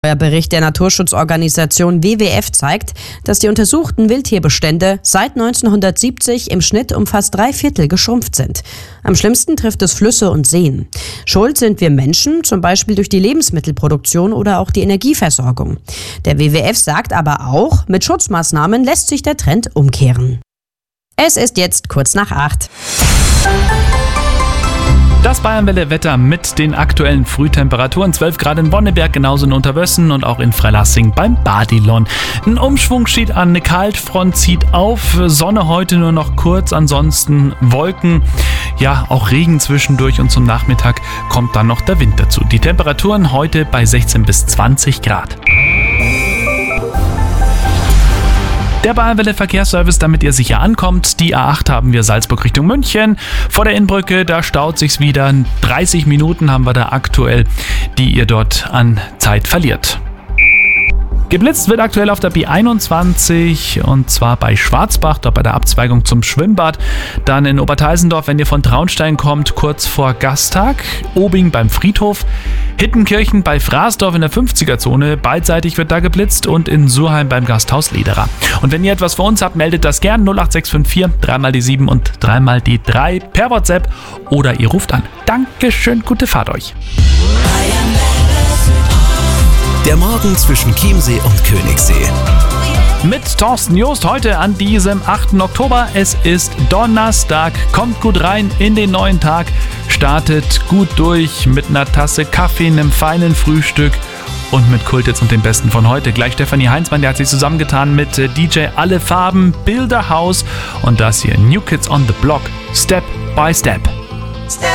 Der Bericht der Naturschutzorganisation WWF zeigt, dass die untersuchten Wildtierbestände seit 1970 im Schnitt um fast 3/4 geschrumpft sind. Am schlimmsten trifft es Flüsse und Seen. Schuld sind wir Menschen, zum Beispiel durch die Lebensmittelproduktion oder auch die Energieversorgung. Der WWF sagt aber auch, mit Schutzmaßnahmen lässt sich der Trend umkehren. Es ist jetzt kurz nach 8. Das Bayernwelle-Wetter mit den aktuellen Frühtemperaturen. 12 Grad in Wonneberg, genauso in Unterwössen und auch in Freilassing beim Badilon. Ein Umschwung steht an, eine Kaltfront zieht auf. Sonne heute nur noch kurz, ansonsten Wolken. Ja, auch Regen zwischendurch und zum Nachmittag kommt dann noch der Wind dazu. Die Temperaturen heute bei 16 bis 20 Grad. Der Bayernwelle Verkehrsservice, damit ihr sicher ankommt. Die A8 haben wir Salzburg Richtung München. Vor der Innbrücke, da staut sich's wieder. 30 Minuten haben wir da aktuell, die ihr dort an Zeit verliert. Geblitzt wird aktuell auf der B21 und zwar bei Schwarzbach, dort bei der Abzweigung zum Schwimmbad. Dann in Oberteisendorf, wenn ihr von Traunstein kommt, kurz vor Gastag. Obing beim Friedhof. Hittenkirchen bei Fraßdorf in der 50er-Zone. Beidseitig wird da geblitzt und in Surheim beim Gasthaus Lederer. Und wenn ihr etwas für uns habt, meldet das gern 08654 3 die 7 und 3 die 3 per WhatsApp oder ihr ruft an. Dankeschön, gute Fahrt euch. Der Morgen zwischen Chiemsee und Königssee. Mit Thorsten Joost heute an diesem 8. Oktober. Es ist Donnerstag. Kommt gut rein in den neuen Tag. Startet gut durch mit einer Tasse Kaffee, einem feinen Frühstück und mit Kultits und den Besten von heute. Gleich Stefanie Heinzmann, der hat sich zusammengetan mit DJ Alle Farben, Bilderhaus und das hier New Kids on the Block, Step by Step.